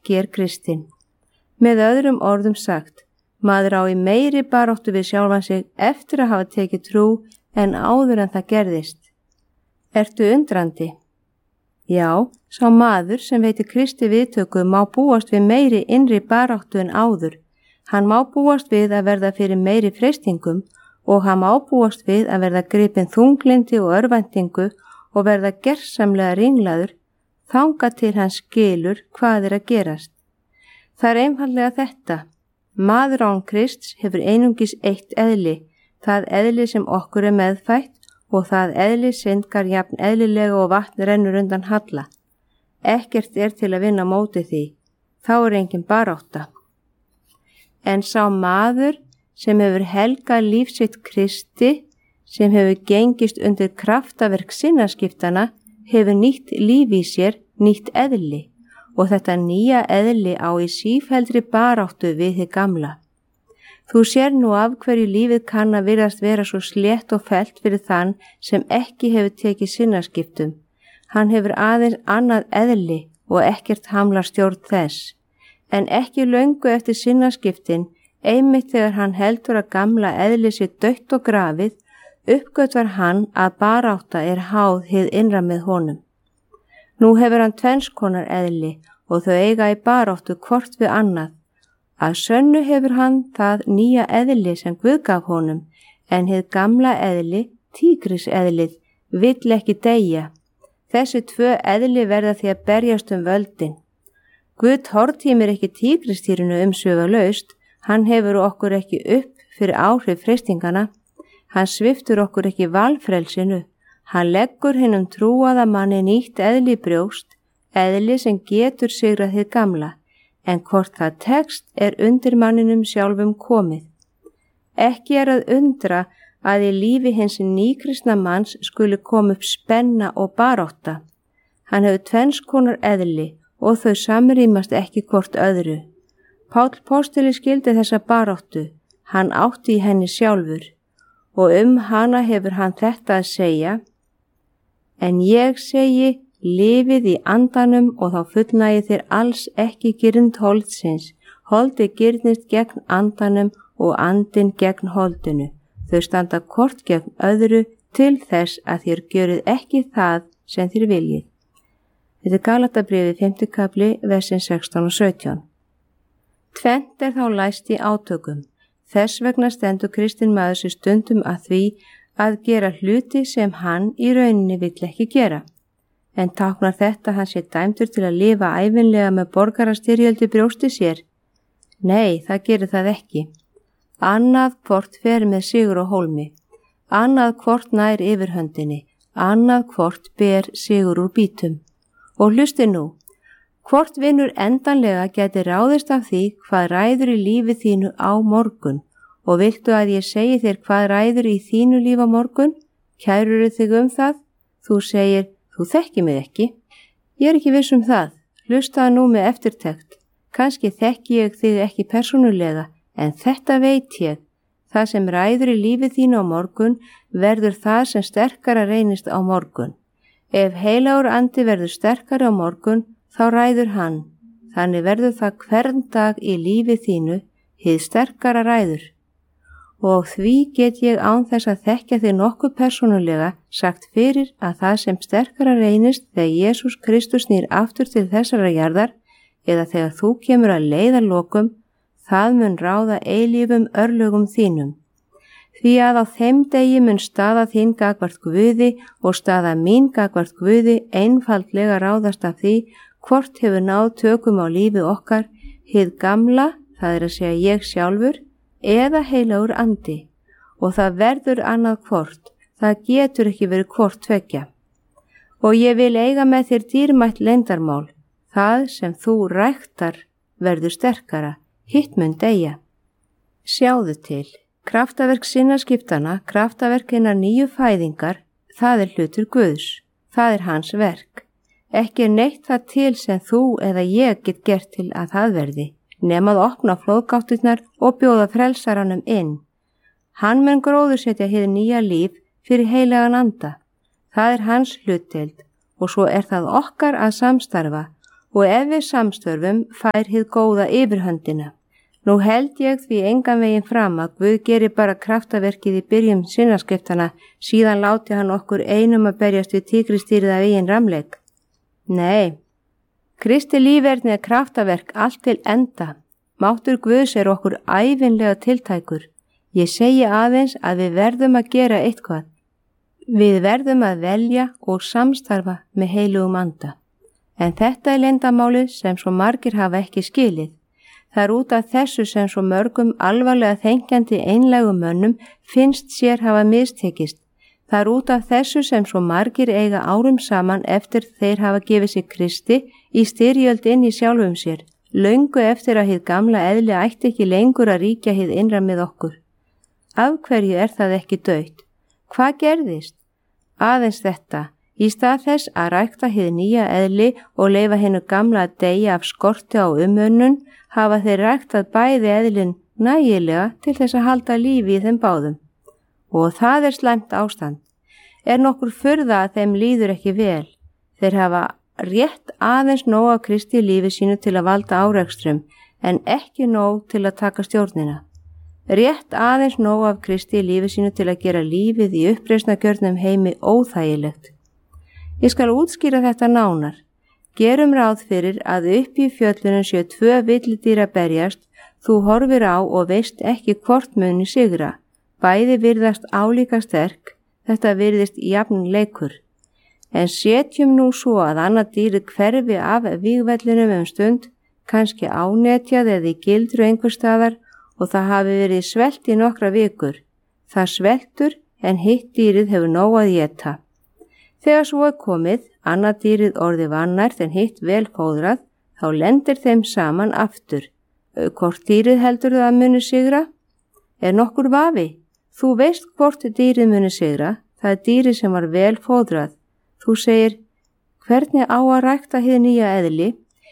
ekki kristinn. Með öðrum orðum sagt, maður á í meiri baráttu við sjálfan sig eftir að hafa tekið trú en áður en það gerðist. Ertu undrandi? Já, sá maður sem veitir Kristi viðtöku má búast við meiri innri baráttu en áður. Hann má búast við að verða fyrir meiri freistingum og hann má búast við að verða gripinn þunglindi og örvæntingu og verða gersamlega ringlaður þangað til hann skilur hvað að gerast. Það einfaldlega þetta. Maður án Krists hefur einungis eitt eðli, það eðli sem okkur meðfætt og það eðli syndgar jafn eðlilega og vatn rennur undan halla. Ekkert til að vinna móti því, þá engin barátta. En sá maður sem hefur helgað líf sitt Kristi, sem hefur gengist undir kraftaverk sinnaskiptana, hefur nýtt líf í sér, nýtt eðli og þetta nýja eðli á í sífelldri baráttu við hið gamla. Þú sér nú af hverju lífið kann að virðast vera svo slétt og fellt fyrir þann sem ekki hefur tekið sinnaskiptum. Hann hefur aðeins annað eðli og ekkert hamlar stjórn þess. En ekki löngu eftir sinnaskiptin, einmitt þegar hann heldur að gamla eðli sér dautt og grafið, uppgötvar hann að barátta háð hið innra með honum. Nú hefur hann tvennskonar eðli og þau eiga í baráttu hvort við annað. Að sönnu hefur hann það nýja eðli sem Guð gaf honum, en hið gamla eðli, tígriseðlið, vill ekki deyja. Þessi tvö eðli verða því að berjast völdin. Guð tortímir ekki tígristýrinu umsvifalaust, hann hefur okkur ekki upp fyrir áhrif freistingana, hann sviptur okkur ekki valfrelsinu, hann leggur hinum trúaða manni nýtt eðli í brjóst, eðli sem getur sigrað hið gamla, en hvort það tekst undir manninum sjálfum komið. Ekki að undra að í lífi hins nýkristna manns skuli koma upp spenna og barátta. Hann hefur tvennskonar eðli og þau samrýmast ekki hvort öðru. Páll postuli skildi þessa baráttu, hann átti í henni sjálfur og hana hefur hann þetta að segja: En ég segi, lifið í andanum og þá fullnægið þér alls ekki girnd holdsins. Holdi girnist gegn andanum og andin gegn holdinu. Þau standa hvort gegn öðru til þess að þér gjörið ekki það sem þér viljið. Þetta Galatabréfið 5. kapli, versin 16 og 17. Tvennt þá læst í átökum. Þess vegna stendur kristinn maður sér stundum að því að gera hluti sem hann í rauninni vill ekki gera. En táknar þetta hann sé dæmdur til að lifa ævinlega með borgarastyrjöldi brjósti sér? Nei, það gerir það ekki. Annað hvort fer með sigur á hólmi, annað hvort nær yfirhöndinni, annað hvort ber sigur úr bítum. Og hlusti nú, hvort vinur endanlega geti ráðist af því hvað ræður í lífi þínu á morgun, og viltu að ég segi þér hvað ræður í þínu líf á morgun? Kærurðu þig það? Þú segir, þú þekkir mig ekki. Ég ekki viss það, hlustaðu nú með eftirtekt. Kannski þekki ég þig ekki persónulega, en þetta veit ég. Það sem ræður í lífi þínu á morgun verður það sem sterkara reynist á morgun. Ef heilagur andi verður sterkari á morgun, þá ræður hann. Þannig verður það hvern dag í lífi þínu, hið sterkara ræður. Og því get ég án þess að þekkja þig nokkuð persónulega sagt fyrir að það sem sterkara reynist þegar Jesús Kristus snýr aftur til þessara jarðar eða þegar þú kemur að leiðarlokum, það mun ráða eilífum örlögum þínum. Því að á þeim degi mun staða þín gagnvart Guði og staða mín gagnvart Guði einfaldlega ráðast af því hvort hefur náð tökum á lífi okkar, hið gamla, það að segja ég sjálfur, eða heilagur andi, og það verður annað hvort, það getur ekki verið hvort tveggja. Og ég vil eiga með þér dýrmætt leyndarmál, það sem þú ræktar verður sterkara, hitt mun deyja. Sjáðu til, kraftaverk sinnaskiptana, kraftaverk hinnar nýju fæðingar, það hlutur Guðs, það hans verk. Ekki neitt það til sem þú eða ég get gert til að það verði, nema að opna flóðgáttirnar og bjóða frelsaranum inn. Hann mun gróðursetja hið nýja líf fyrir heilagan anda. Það hans hlutdeild og svo það okkar að samstarfa og ef við samstörfum fær hið góða yfirhöndina. Nú held ég því engan veginn fram að Guð gerir bara kraftaverkið í byrjun sinnaskriftana, síðan láti hann okkur einum að berjast við tígristýrið af eigin ramleik. Nei, Kristi líferni er kraftaverk allt til enda. Máttur Guðs er okkur ævinlega tiltækur. Ég segi aðeins að við verðum að gera eitthvað. Við verðum að velja og samstarfa með heilugum anda. En þetta er leyndarmálið sem svo margir hafa ekki skilið. Það er út af þessu sem svo mörgum alvarlega þenkjandi einlægum mönnum finnst sér hafa mistekist. Það er út af þessu sem svo margir eiga árum saman eftir þeir hafa gefið sér Kristi í styrjöld inn í sjálfum sér, löngu eftir að hið gamla eðli ætti ekki lengur að ríkja hið innra með okkur. Af hverju er það ekki dautt? Hvað gerðist? Aðeins þetta. Í stað þess að rækta hið nýja eðli og leyfa hinnu gamla að deyja af skorti á umönnun, hafa þeir ræktað bæði eðlin nægilega til þess að halda lífi í þeim báðum. Og það er slæmt ástand. Er nokkur furða að þeim líður ekki vel. Þeir hafa rétt aðeins nóg af Kristi lífi sínu til að valda árekstrum, en ekki nóg til að taka stjórnina. Rétt aðeins nóg af Kristi lífi sínu til að gera lífið í uppreisnargjörnum heimi óþægilegt. Ég skal útskýra þetta nánar. Gerum ráð fyrir að upp í fjöllunum séu 2 villidýr að berjast, þú horfir á og veist ekki hvort muni sigra. Bæði virðast álíka sterk, þetta virðist jafn leikur. En setjum nú svo að annað dýrið hverfi af vígvellinum stund, kannski ánetjað eða í gildru einhver staðar og það hafi verið svelt í nokkra vikur. Það sveltur en hitt dýrið hefur nóg að éta. Þegar svo er komið, annað dýrið orði vannært en hitt vel fóðrað, þá lendir þeim saman aftur. Hvort dýrið heldur það muni sigra? Er nokkur vafi? Þú veist hvort dýrið muni sigra, það er dýrið sem var vel fóðrað. Þú segir, hvernig á að rækta hið nýja eðli?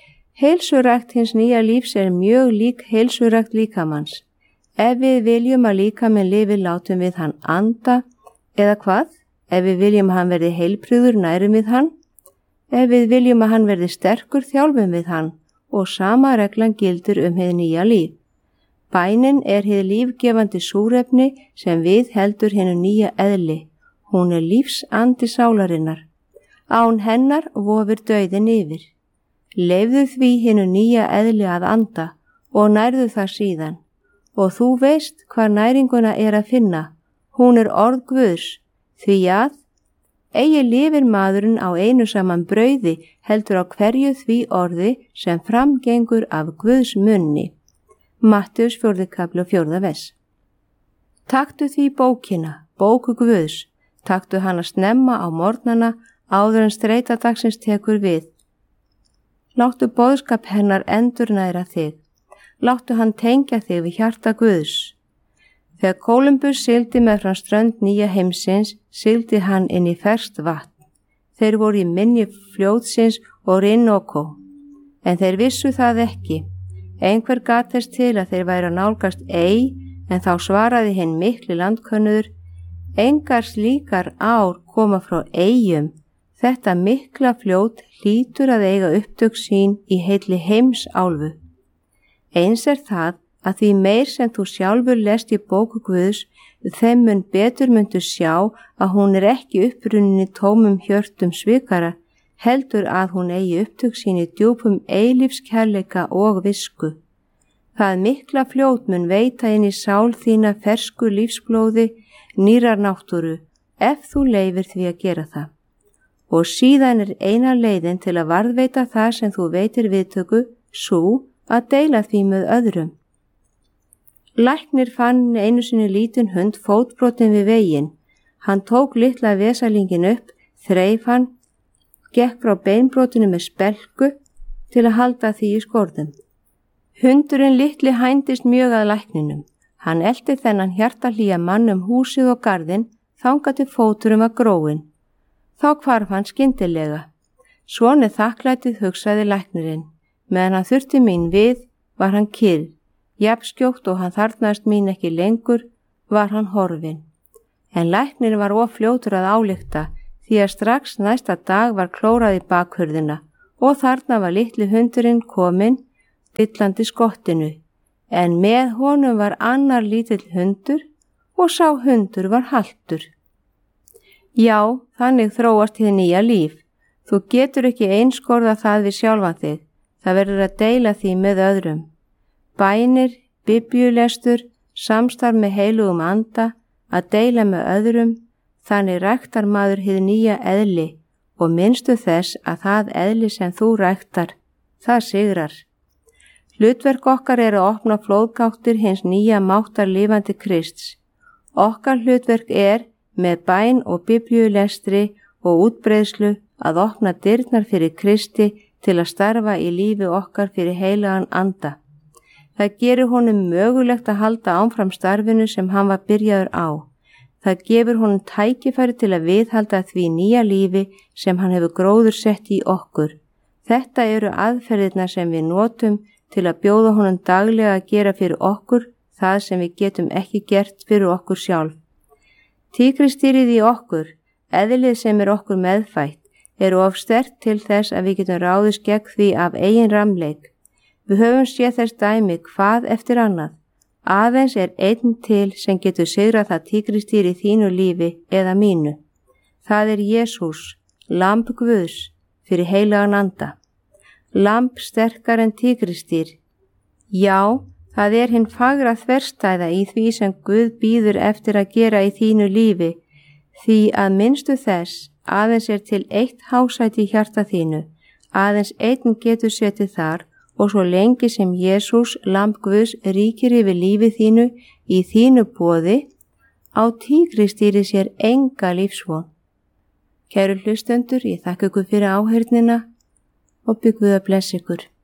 Heilsurækt hins nýja lífs er mjög lík heilsurækt líkamanns. Ef við viljum að líkaminn lifi látum við hann anda, eða hvað? Ef við viljum að hann verði heilbrigður nærum við hann. Ef við viljum að hann verði sterkur þjálfum við hann og sama reglan gildir hið nýja líf. Bænin er hið lífgefandi súrefni sem við heldur hinu nýja eðli. Hún er lífsandi sálarinnar. Án hennar vofir dauðin yfir. Leyfðu því hinu nýja eðli að anda og nærðu það síðan. Og þú veist hvað næringuna er að finna. Hún er orð Guðs. Því að eigi lifir maðurinn á einu saman brauði heldur á hverju því orði sem framgengur af Guðs munni. Mattheus 4. kapli og 4. vers. Taktu því bókina, bóku Guðs, taktu hana snemma á morgnana áður en streita dagsins tekur við. Láttu boðskap hennar endurnæra þig. Láttu hann tengja þig við hjarta Guðs. Þegar Kólumbus sigldi meðfram strönd nýja heimsins, sigldi hann inn í ferskt vatn. Þeir voru í mynni fljótsins og Orinoco, en þeir vissu það ekki. Einhver gat þess til að þeir væru að nálgast ei, en þá svaraði hinn mikli landkönnuður, engar slíkar ár koma frá eyjum. Þetta mikla fljót hlýtur að eiga upptök sín í heilli heimsálfu. Eins er það að því meir sem þú sjálfur lest í bóku Guðs, þeim mun betur myndu sjá að hún er ekki upprunnin í tómum hjörtum svikara, heldur að hún eigi upptök sín í djúpum eilífskærleika og visku. Það mikla fljót mun veita inn í sál þína fersku lífsblóði, nýrar náttúru, ef þú leyfir því að gera það. Og síðan er eina leiðin til að varðveita það sem þú veitir viðtöku, svo að deila því með öðrum. Læknir fann einu sinni lítinn hund fótbrotinn við veginn. Hann tók litla vesalingin upp, þreif hann, gekk frá beinbrotinu með spelku til að halda því í skorðum. Hundurinn litli hændist mjög að lækninum. Hann elti þennan hjartahlýja mann húsið og garðinn þangað til fóturum að gróin. Þá hvarf hann skyndilega. Svona þakklætið hugsaði læknirinn. Meðan hann þurfti mín við, var hann kyrr. Jafnskjótt og hann þarfnaðist mín ekki lengur, var hann horfinn. En læknirinn var of fljótur að álykta því að strax næsta dag var klórað í bakhurðina og þarna var litli hundurinn kominn, dillandi skottinu, en með honum var annar lítill hundur og sá hundur var haltur. Já, þannig þróast hið nýja líf. Þú getur ekki einskorða það við sjálfan þig. Það verður að deila því með öðrum. Bænir, biblíulestur, samstarf með heilugum anda, að deila með öðrum, þannig ræktar maður hið nýja eðli og minnstu þess að það eðli sem þú ræktar, það sigrar. Hlutverk okkar er að opna flóðgáttir hins nýja máttar lifandi Krists. Okkar hlutverk er, með bæn og biblíulestri og útbreiðslu, að opna dyrnar fyrir Kristi til að starfa í lífi okkar fyrir heilagan anda. Það gerir honum mögulegt að halda áfram starfinu sem hann var byrjaður á. Það gefur honum tækifæri til að viðhalda því nýja lífi sem hann hefur gróðursett í okkur. Þetta eru aðferðirnar sem við notum til að bjóða honum daglega að gera fyrir okkur það sem við getum ekki gert fyrir okkur sjálf. Tígristýrið í okkur, eðlið sem er okkur meðfætt, eru of sterkt til þess að við getum ráðist gegn því af eigin ramleik. Við höfum séð þess dæmi hvað eftir annað. Aðeins er einn til sem getur sigrað það tígristýri þínu lífi eða mínu. Það er Jesús, lamb Guðs, fyrir heilagan anda. Lamb sterkar en tígristýr. Já, það er hinn fagra þverstæða í því sem Guð býður eftir að gera í þínu lífi, því að minnstu þess aðeins er til eitt hásæti í hjarta þínu, aðeins einn getur setið þar og svo lengi sem Jesús, lamb Guðs, ríkir yfir lífi þínu í þínu boði, á tígristýri sér enga lífsvon. Kæru hlustendur, ég þakka ykkur fyrir áheyrnina og bið Guð að blessa ykkur.